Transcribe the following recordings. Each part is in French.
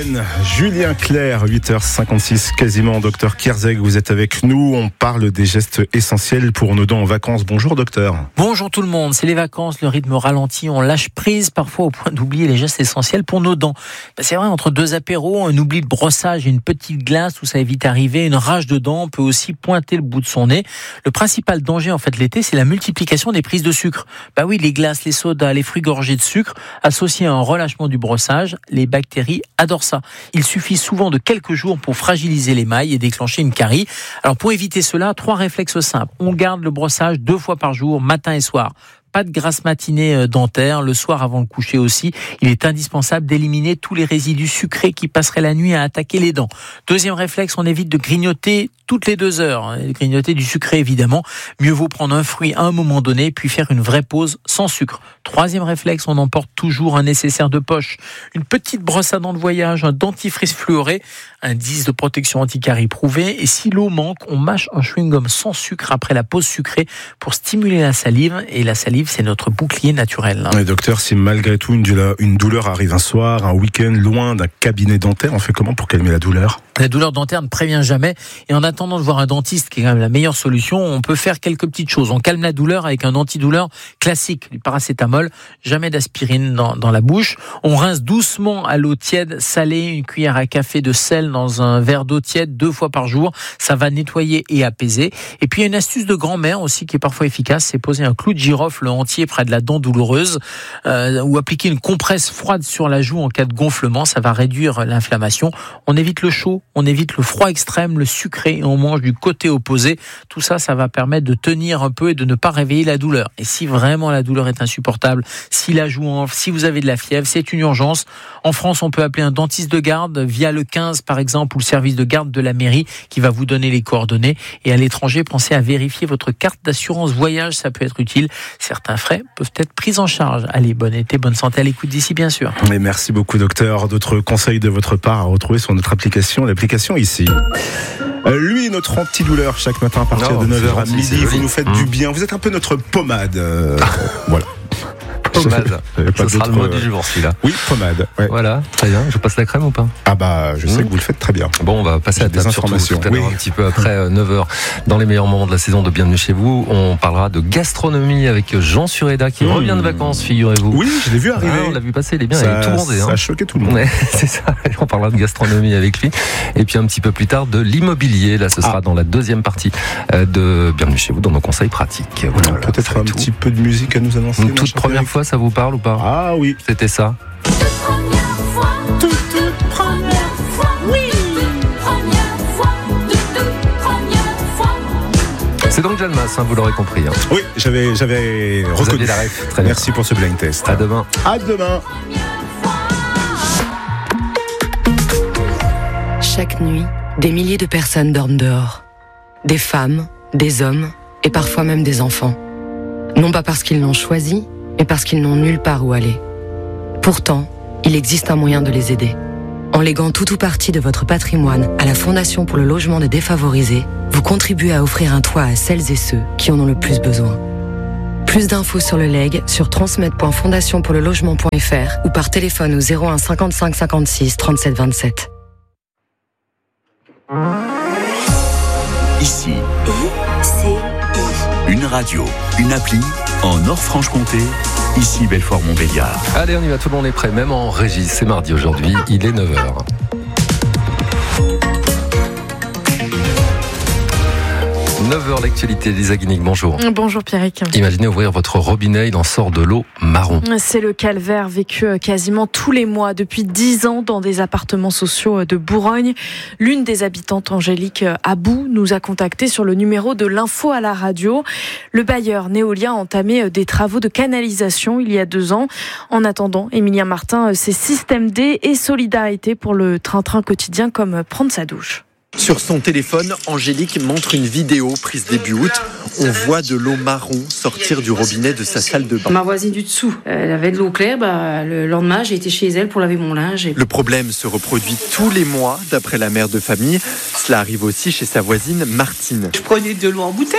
Eden, Julien Clerc, 8h56 quasiment. Docteur Kierzek, vous êtes avec nous. On parle des gestes essentiels pour nos dents en vacances. Bonjour docteur. Bonjour tout le monde. C'est les vacances, le rythme ralentit, on lâche prise parfois au point d'oublier les gestes essentiels pour nos dents. C'est vrai, entre deux apéros, un oubli de brossage et une petite glace où ça évite d'arriver, une rage de dents peut aussi pointer le bout de son nez. Le principal danger en fait l'été, c'est la multiplication des prises de sucre. Oui, les glaces, les sodas, les fruits gorgés de sucre, associés à un relâchement du brossage, les bactéries adorent ça. Il suffit souvent de quelques jours pour fragiliser l'émail et déclencher une carie. Alors pour éviter cela, 3 réflexes simples. On garde le brossage 2 fois par jour, matin et soir. Pas de grasse matinée dentaire, le soir avant le coucher aussi. Il est indispensable d'éliminer tous les résidus sucrés qui passeraient la nuit à attaquer les dents. Deuxième réflexe, on évite de grignoter toutes les 2 heures. Grignoter du sucré évidemment. Mieux vaut prendre un fruit à un moment donné puis faire une vraie pause sans sucre. Troisième réflexe, on emporte toujours un nécessaire de poche. Une petite brosse à dents de voyage, un dentifrice fluoré, un 10 de protection anti-carie prouvé. Et si l'eau manque, on mâche un chewing-gum sans sucre après la pause sucrée pour stimuler la salive. Et la salive, c'est notre bouclier naturel. Mais docteur, si malgré tout une douleur arrive un soir, un week-end, loin d'un cabinet dentaire, on fait comment pour calmer la douleur ? La douleur dentaire ne prévient jamais. Et en attendant de voir un dentiste, qui est quand même la meilleure solution, on peut faire quelques petites choses. On calme la douleur avec un antidouleur classique, du paracétamol, jamais d'aspirine dans la bouche. On rince doucement à l'eau tiède, salée, une cuillère à café de sel dans un verre d'eau tiède 2 fois par jour. Ça va nettoyer et apaiser. Et puis il y a une astuce de grand-mère aussi qui est parfois efficace, c'est poser un clou de girofle entier près de la dent douloureuse ou appliquer une compresse froide sur la joue en cas de gonflement. Ça va réduire l'inflammation. On évite le chaud, on évite le froid extrême, le sucré et on mange du côté opposé. Tout ça, ça va permettre de tenir un peu et de ne pas réveiller la douleur. Et si vraiment la douleur est insupportable, si la joue enfle, si vous avez de la fièvre, c'est une urgence. En France, on peut appeler un dentiste de garde via le 15 par exemple ou le service de garde de la mairie qui va vous donner les coordonnées. Et à l'étranger, pensez à vérifier votre carte d'assurance voyage, ça peut être utile. Certains frais peuvent être pris en charge. Allez, bon été, bonne santé à l'écoute d'ici bien sûr. Et merci beaucoup docteur. D'autres conseils de votre part à retrouver sur notre application, l'application ici. Lui, notre antidouleur chaque matin à partir de 9h à midi. Vous nous faites du bien. Vous êtes un peu notre pommade. Voilà. Pommade. Ça sera le mot du jour, celui-là. Oui, pommade. Ouais. Voilà, très bien. Je passe la crème ou pas ? Ah bah, je sais que vous le faites très bien. Bon, on va passer à des informations. Tout à l'heure, un petit peu après 9h, dans les meilleurs moments de la saison de Bienvenue chez vous, on parlera de gastronomie avec Jean Sureda qui revient de vacances, figurez-vous. Oui, je l'ai vu arriver. On l'a vu passer, il est bien, il est tout bondé. Ça a choqué tout le monde. Ouais, c'est ça. On parlera de gastronomie avec lui. Et puis un petit peu plus tard de l'immobilier. Là, ce sera dans la deuxième partie de Bienvenue chez vous, dans nos conseils pratiques. Voilà, peut-être un petit peu de musique à nous annoncer. Une toute première fois, ça vous parle ou pas ? Ah oui. C'était ça. Toute première fois, oui. C'est donc Jeanne Masse, vous l'aurez compris. Oui, j'avais reconnu. La ref. Très bien. Merci pour ce blind test. À demain. À demain. Chaque nuit, des milliers de personnes dorment dehors. Des femmes, des hommes et parfois même des enfants. Non pas parce qu'ils l'ont choisi, mais parce qu'ils n'ont nulle part où aller. Pourtant, il existe un moyen de les aider. En léguant tout ou partie de votre patrimoine à la Fondation pour le logement des défavorisés, vous contribuez à offrir un toit à celles et ceux qui en ont le plus besoin. Plus d'infos sur le legs sur transmet.fondationpourlelogement.fr ou par téléphone au 01 55 56 37 27. Ici, une radio, une appli en Nord-Franche-Comté. Ici Belfort-Montbéliard. Allez, on y va, tout le monde est prêt, même en régie. C'est mardi aujourd'hui, il est 9h. 9h, l'actualité. Lisa Guinic, bonjour. Bonjour Pierrick. Imaginez ouvrir votre robinet, il en sort de l'eau marron. C'est le calvaire vécu quasiment tous les mois depuis 10 ans dans des appartements sociaux de Bourgogne. L'une des habitantes, Angélique Abou, nous a contacté sur le numéro de l'info à la radio. Le bailleur Néolien a entamé des travaux de canalisation il y a 2 ans. En attendant, Emilien Martin, c'est Système D et solidarité pour le train-train quotidien comme prendre sa douche. Sur son téléphone, Angélique montre une vidéo prise début août. On voit de l'eau marron sortir du robinet de sa salle de bain. Ma voisine du dessous, elle avait de l'eau claire. Le lendemain, j'ai été chez elle pour laver mon linge. Le problème se reproduit tous les mois, d'après la mère de famille. Cela arrive aussi chez sa voisine Martine. Je prenais de l'eau en bouteille.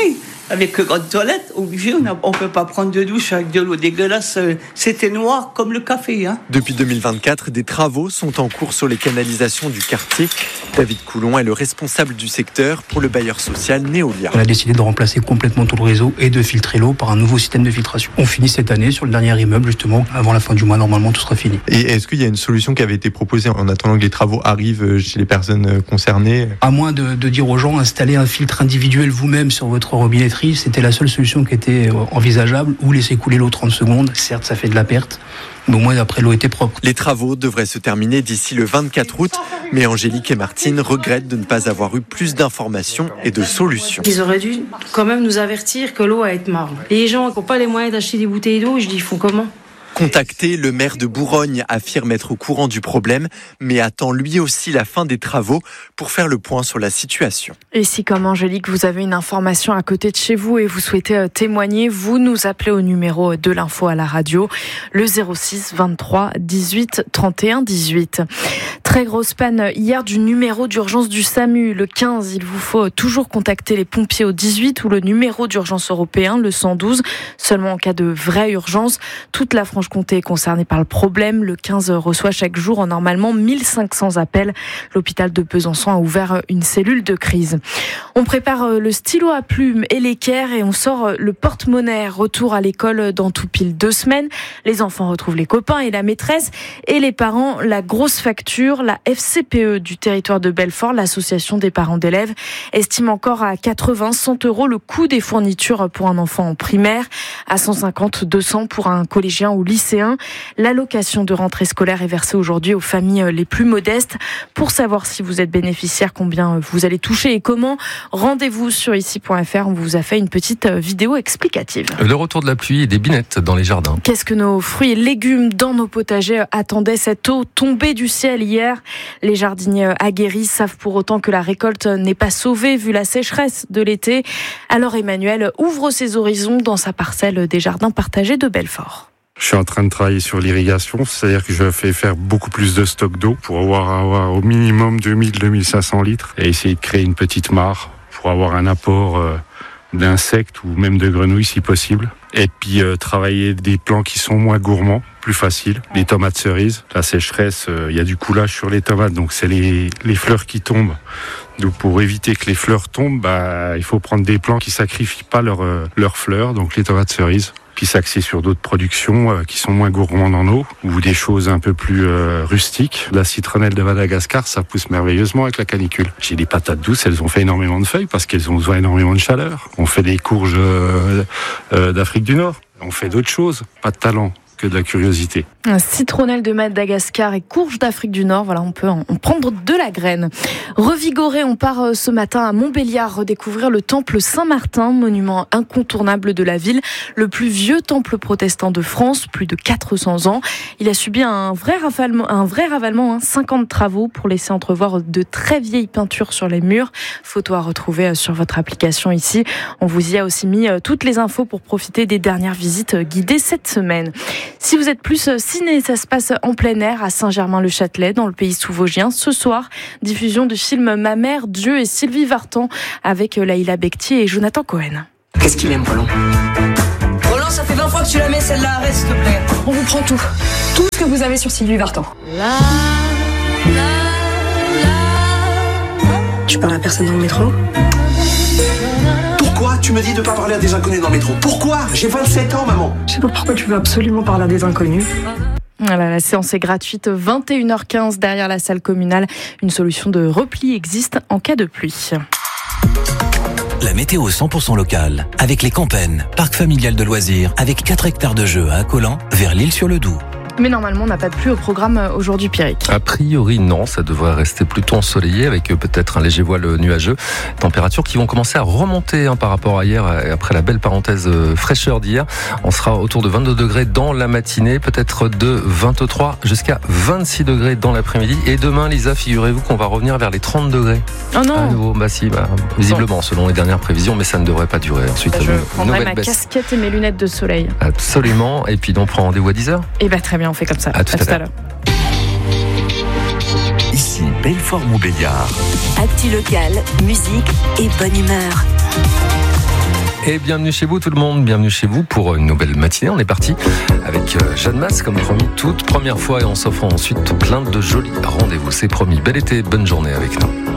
avec grande toilette, obligé, on peut pas prendre de douche avec de l'eau dégueulasse. C'était noir comme le café. Depuis 2024, des travaux sont en cours sur les canalisations du quartier. David Coulon est le responsable du secteur pour le bailleur social Néolia. On a décidé de remplacer complètement tout le réseau et de filtrer l'eau par un nouveau système de filtration. On finit cette année sur le dernier immeuble, justement. Avant la fin du mois, normalement, tout sera fini. Et est-ce qu'il y a une solution qui avait été proposée en attendant que les travaux arrivent chez les personnes concernées ? À moins de dire aux gens, installer un filtre individuel vous-même sur votre robinetterie, c'était la seule solution qui était envisageable, ou laisser couler l'eau 30 secondes. Certes, ça fait de la perte, mais au moins après l'eau était propre. Les travaux devraient se terminer d'ici le 24 août, mais Angélique et Martine regrettent de ne pas avoir eu plus d'informations et de solutions. Ils auraient dû quand même nous avertir que l'eau allait être marron. Les gens qui n'ont pas les moyens d'acheter des bouteilles d'eau, je dis, ils font comment ? Contacté, le maire de Bourgogne affirme être au courant du problème, mais attend lui aussi la fin des travaux pour faire le point sur la situation. Et si, comme Angélique, vous avez une information à côté de chez vous et vous souhaitez témoigner, vous nous appelez au numéro de l'info à la radio, le 06 23 18 31 18. Très grosse panne hier du numéro d'urgence du SAMU, le 15. Il vous faut toujours contacter les pompiers au 18 ou le numéro d'urgence européen, le 112, seulement en cas de vraie urgence. Toute la Franche-Comté est concernée par le problème. Le 15 reçoit chaque jour normalement 1500 appels. L'hôpital de Besançon a ouvert une cellule de crise. On prépare le stylo à plumes et l'équerre et on sort le porte-monnaie. Retour à l'école dans tout pile 2 semaines. Les enfants retrouvent les copains et la maîtresse et les parents la grosse facture. La FCPE du territoire de Belfort, l'association des parents d'élèves, estime encore à 80-100 € le coût des fournitures pour un enfant en primaire, à 150-200 pour un collégien ou lycéen. L'allocation de rentrée scolaire est versée aujourd'hui aux familles les plus modestes. Pour savoir si vous êtes bénéficiaire, combien vous allez toucher et comment, rendez-vous sur ici.fr. On vous a fait une petite vidéo explicative. Le retour de la pluie et des binettes dans les jardins. Qu'est-ce que nos fruits et légumes dans nos potagers attendaient cette eau tombée du ciel hier? Les jardiniers aguerris savent pour autant que la récolte n'est pas sauvée vu la sécheresse de l'été. Alors Emmanuel ouvre ses horizons dans sa parcelle des jardins partagés de Belfort. Je suis en train de travailler sur l'irrigation, c'est-à-dire que je fais faire beaucoup plus de stock d'eau pour avoir au minimum 2000-2500 litres et essayer de créer une petite mare pour avoir un apport d'insectes ou même de grenouilles si possible. Et puis travailler des plants qui sont moins gourmands, plus faciles. Les tomates cerises, la sécheresse, il y a du coulage sur les tomates, donc c'est les fleurs qui tombent. Donc pour éviter que les fleurs tombent, il faut prendre des plants qui sacrifient pas leurs fleurs, donc les tomates cerises. Puis s'axer sur d'autres productions qui sont moins gourmandes en eau ou des choses un peu plus rustiques. La citronnelle de Madagascar, ça pousse merveilleusement avec la canicule. J'ai des patates douces, elles ont fait énormément de feuilles parce qu'elles ont besoin énormément de chaleur. On fait des courges d'Afrique du Nord. On fait d'autres choses, pas de talent, que de la curiosité. Un citronnelle de Madagascar et courge d'Afrique du Nord, voilà, on peut en prendre de la graine. Revigoré, on part ce matin à Montbéliard redécouvrir le temple Saint-Martin, monument incontournable de la ville, le plus vieux temple protestant de France, plus de 400 ans. Il a subi un vrai ravalement, 50 travaux pour laisser entrevoir de très vieilles peintures sur les murs. Photo à retrouver sur votre application ici. On vous y a aussi mis toutes les infos pour profiter des dernières visites guidées cette semaine. Si vous êtes plus ciné, ça se passe en plein air à Saint-Germain-le-Châtelet, dans le pays sous-vosgien. Ce soir, diffusion du film Ma mère, Dieu et Sylvie Vartan avec Laïla Bekti et Jonathan Cohen. Qu'est-ce qu'il aime, Roland? Roland, ça fait 20 fois que tu la mets, celle-là, arrête s'il te plaît. On vous prend tout. Tout ce que vous avez sur Sylvie Vartan. Tu parles à personne dans le métro? Pourquoi tu me dis de pas parler à des inconnus dans le métro? Pourquoi? J'ai 27 ans, maman. Je sais pas pourquoi tu veux absolument parler à des inconnus. Voilà, la séance est gratuite, 21h15 derrière la salle communale. Une solution de repli existe en cas de pluie. La météo 100% locale, avec les Campennes, parc familial de loisirs, avec 4 hectares de jeux à Accolant, vers l'Île-sur-le-Doubs. Mais normalement, on n'a pas de pluie au programme aujourd'hui, Pierrick. A priori, non. Ça devrait rester plutôt ensoleillé avec peut-être un léger voile nuageux. Températures qui vont commencer à remonter par rapport à hier, après la belle parenthèse fraîcheur d'hier. On sera autour de 22 degrés dans la matinée, peut-être de 23 jusqu'à 26 degrés dans l'après-midi. Et demain, Lisa, figurez-vous qu'on va revenir vers les 30 degrés. Oh non! À nouveau, visiblement, selon les dernières prévisions, mais ça ne devrait pas durer. Ensuite, je prendrai ma casquette et mes lunettes de soleil. Absolument. Et puis, on prend rendez-vous à 10h. Et très bien. On fait comme ça. À tout à l'heure. Ici, Belfort-Montbéliard. Actu local, musique et bonne humeur. Et bienvenue chez vous tout le monde, bienvenue chez vous pour une nouvelle matinée. On est parti avec Jeanne Masse comme promis, toute première fois et on s'offre ensuite plein de jolis rendez-vous. C'est promis, bel été, bonne journée avec nous.